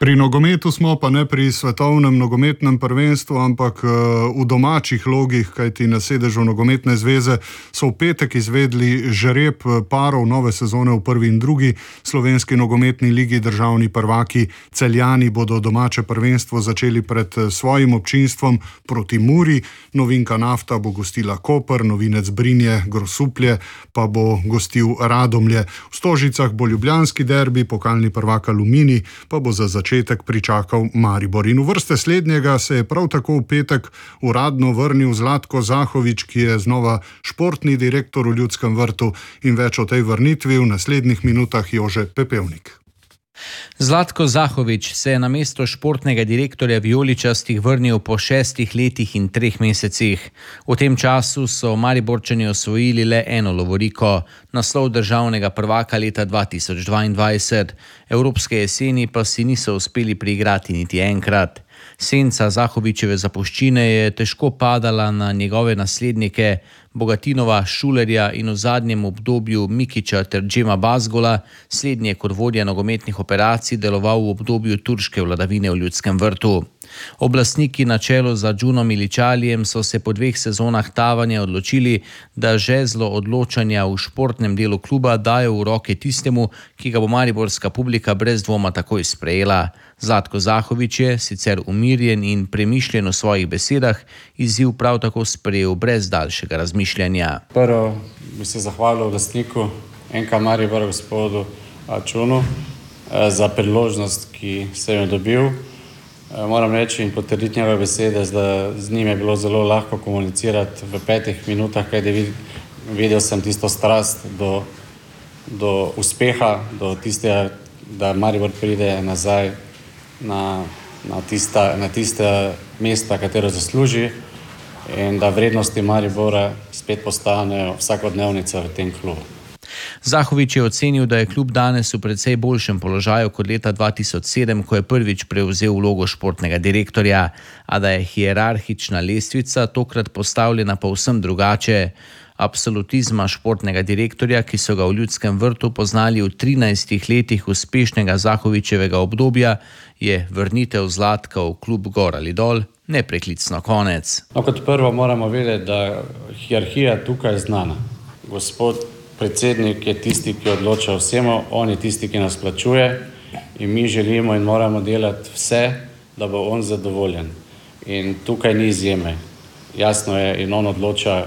Pri nogometu smo, pa ne pri svetovnem nogometnem prvenstvu, ampak v domačih logih, kajti na sedežu nogometne zveze so v petek izvedli žreb parov nove sezone v prvi in drugi slovenski nogometni ligi. Državni prvaki Celjani bodo domače prvenstvo začeli pred svojim občinstvom proti Muri. Novinka Nafta bo gostila Koper, novinec Brinje Grosuplje pa bo gostil Radomlje. V Stožicah bo ljubljanski derbi, pokalni prvak Aluminij pa bo za začetek pričakal Maribor. In v vrste slednjega se je prav tako v petek uradno vrnil Zlatko Zahovič, ki je znova športni direktor v Ljudskem vrtu, in več o tej vrnitvi v naslednjih minutah Jože Pepevnik. Zlatko Zahovič se je na mesto športnega direktorja vijoličastih vrnil po 6 letih in 3 mesecih. V tem času so Mariborčani osvojili le eno lovoriko, naslov državnega prvaka leta 2022. Evropske jeseni pa si niso uspeli priigrati niti enkrat. Senca Zahovičeve zapuščine je težko padala na njegove naslednike Bogatinova, Šulerja in v zadnjem obdobju Mikića ter Džema Bazgola, slednji je kot vodja nogometnih operacij deloval v obdobju turške vladavine v Ljudskem vrtu. Oblastniki na čelu z Adžunom Iličalijem so se po 2 sezonah tavanja odločili, da žezlo odločanja v športnem delu kluba dajo v roke tistemu, ki ga bo mariborska publika brez dvoma takoj sprejela. Zlatko Zahovič je, sicer umirjen in premišljen v svojih besedah, izziv prav tako sprejel brez daljšega razmišljanja. Prvo bi se zahvalil lastniku NK Maribor, gospodu Adžunu, za priložnost, ki sem jo dobil. Moram reči in potrditi njegove besede, da z njim je bilo zelo lahko komunicirati v 5 minutah, kajti videl sem tisto strast do uspeha, do tistega, da Maribor pride nazaj na tiste mesta, katero zasluži, in da vrednosti Maribora spet postanejo vsakodnevnica v tem klubu. Zahovič je ocenil, da je klub danes v precej boljšem položaju kot leta 2007, ko je prvič prevzel vlogo športnega direktorja, a da je hierarhična lestvica tokrat postavljena povsem drugače. Absolutizma športnega direktorja, ki so ga v Ljudskem vrtu poznali v 13 letih uspešnega Zahovičevega obdobja, je vrnitev Zlatka v klub gor ali dol nepreklicno konec. Kot prvo moramo vedeti, da hierarhija tukaj je znana. Gospod predsednik je tisti, ki odloča vsemu, on je tisti, ki nas plačuje, in mi želimo in moramo delati vse, da bo on zadovoljen. In tukaj ni izjeme. Jasno je, in on odloča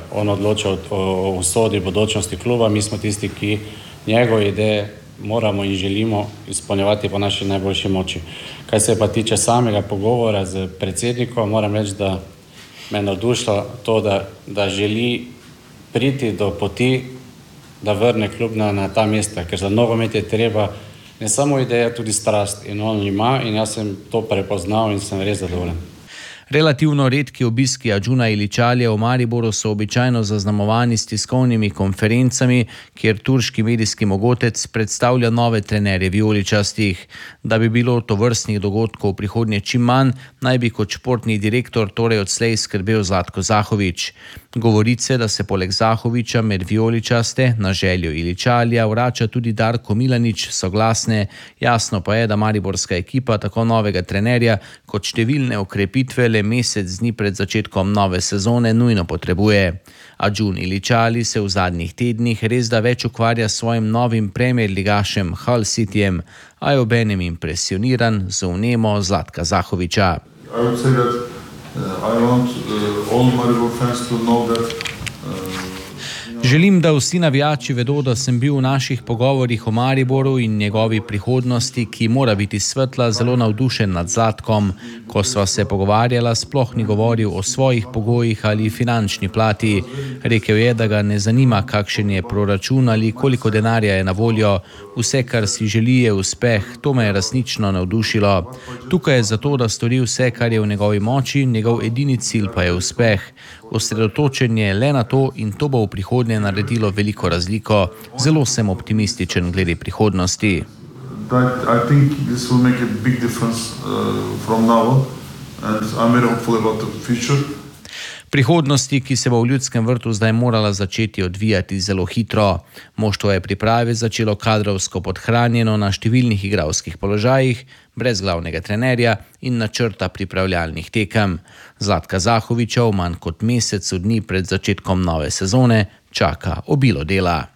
o usodi bodočnosti kluba, mi smo tisti, ki njegove ideje moramo in želimo izpolnjevati po naši najboljši moči. Kaj se pa tiče samega pogovora z predsednikom, moram reči, da me navdušilo to, da želi priti do poti, da vrne klub na ta mesta, ker za nogomet je treba ne samo ideja, tudi strast, in on ima, in jaz sem to prepoznal in sem res zadovoljen. Relativno redki obiski Adžuna Iličalija v Mariboru so običajno zaznamovani s tiskovnimi konferencami, kjer turški medijski mogotec predstavlja nove trenerje vijoličastih. Da bi bilo tovrstnih dogodkov v prihodnje čim manj, naj bi kot športni direktor torej odslej skrbel Zlatko Zahovič. Govorice, da se poleg Zahoviča med vijoličaste na željo Iličalija vrača tudi Darko Milanič, so glasne. Jasno pa je, da mariborska ekipa tako novega trenerja kot številne okrepitve le mesec dni pred začetkom nove sezone nujno potrebuje. Adžun Iličali se v zadnjih tednih res da več ukvarja s svojim novim premier ligašem Hull Cityjem, a je obenem impresioniran z vnemo Zlatka Zahoviča. Želim, da vsi navijači vedo, da sem bil v naših pogovorih o Mariboru in njegovi prihodnosti, ki mora biti svetla, zelo navdušen nad Zlatkom. Ko sva se pogovarjala, sploh ni govoril o svojih pogojih ali finančni plati. Rekel je, da ga ne zanima, kakšen je proračun ali koliko denarja je na voljo. Vse, kar si želi, je uspeh. To me je resnično navdušilo. Tukaj je zato, da stori vse, kar je v njegovi moči, njegov edini cilj pa je uspeh. Osredotočen je le na to in to bo v prihodnje naredilo veliko razliko. Zelo sem optimističen glede prihodnosti. Prihodnosti, ki se bo v Ljudskem vrtu zdaj morala začeti odvijati zelo hitro. Moštvo je priprave začelo kadrovsko podhranjeno na številnih igralskih položajih, brez glavnega trenerja in načrta pripravljalnih tekem. Zlatka Zahoviča v manj kot mesecu dni pred začetkom nove sezone čaka obilo dela.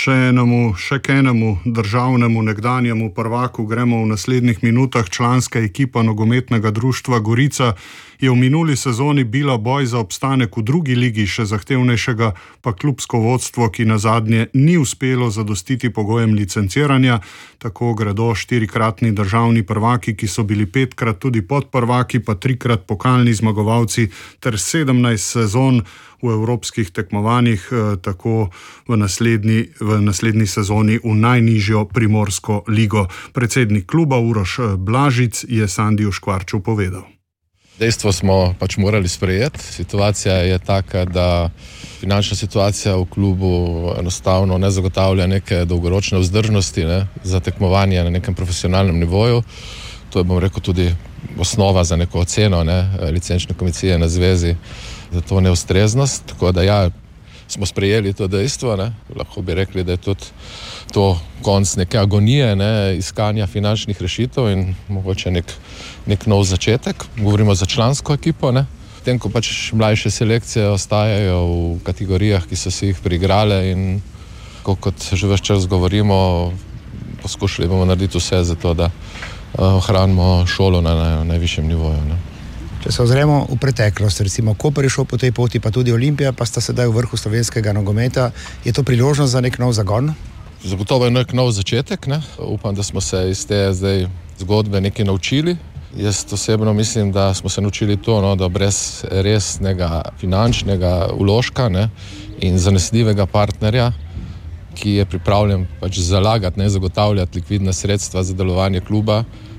Še k enemu državnemu nekdanjemu prvaku gremo v naslednjih minutah. Članska ekipa nogometnega društva Gorica je v minuli sezoni bila boj za obstanek v drugi ligi, še zahtevnejšega pa klubsko vodstvo, ki nazadnje ni uspelo zadostiti pogojem licenciranja. Tako gredo 4-kratni državni prvaki, ki so bili 5-krat tudi podprvaki, pa 3-krat pokalni zmagovalci ter 17 sezon v evropskih tekmovanjih, tako v naslednji sezoni v najnižjo primorsko ligo. Predsednik kluba Uroš Blažic je Sandiju Škvarču povedal. Dejstvo smo pač morali sprejeti. Situacija je taka, da finančna situacija v klubu enostavno ne zagotavlja neke dolgoročne vzdržnosti za tekmovanje na nekem profesionalnem nivoju. To je, bom rekel, tudi osnova za neko oceno licenčne komisije na zvezi za to neustreznost. Tako da ja, smo sprejeli to dejstvo. Lahko bi rekli, da je tudi to konc neke agonije, iskanja finančnih rešitev in mogoče nek nov začetek. Govorimo za člansko ekipo. Potem, ko pač mlajše selekcije ostajajo v kategorijah, ki so si jih priigrale in kot že ves čas govorimo, poskušali bomo narediti vse za to, da ohranimo šolo na najvišjem nivoju. Če se ozremo v preteklost, recimo Koper je šel po tej poti, pa tudi Olimpija, pa sta sedaj v vrhu slovenskega nogometa. Je to priložnost za nek nov zagon? Zagotovo je nek nov začetek. Upam, da smo se iz te zdaj zgodbe nekaj naučili. Jaz osebno mislim, da smo se naučili to, da brez resnega finančnega vložka in zanesljivega partnerja, ki je pripravljen pač zalagati, zagotavljati likvidna sredstva za delovanje kluba,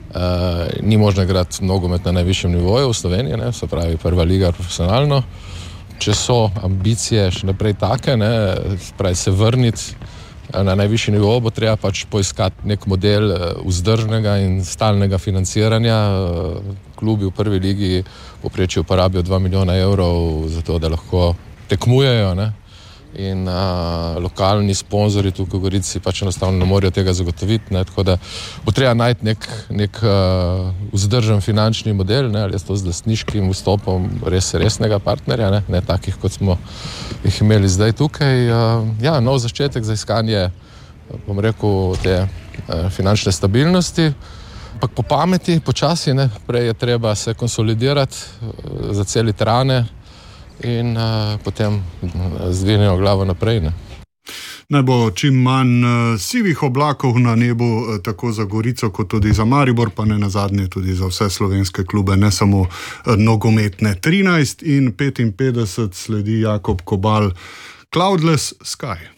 ni možno igrati nogomet na najvišjem nivoju v Sloveniji, se pravi prva liga profesionalno. Če so ambicije še naprej take, pravi se vrniti na najvišji nivo, bo treba pač poiskati nek model vzdržnega in stalnega financiranja. Klubi v prvi ligi povprečju porabijo 2 milijona evrov za to, da lahko tekmujejo, in lokalni sponzorji tukaj v Gorici pač enostavno ne morejo tega zagotoviti, tako da bo treba najti nek vzdržen finančni model, ali je to z lastniškim vstopom resnega partnerja, ne takih, kot smo jih imeli zdaj tukaj. Ja, nov začetek za iskanje, bom rekel, te finančne stabilnosti, ampak po pameti, počasi, prej je treba se konsolidirati, zaceliti rane in potem zdvignemo glavo naprej. Naj bo čim manj sivih oblakov na nebu, tako za Gorico kot tudi za Maribor, pa ne nazadnje tudi za vse slovenske klube, ne samo nogometne. 13:55 sledi Jakob Kobal, Cloudless Sky.